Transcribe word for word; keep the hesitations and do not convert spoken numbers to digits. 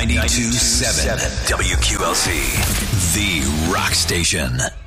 ninety-two point seven W Q L C, the rock station.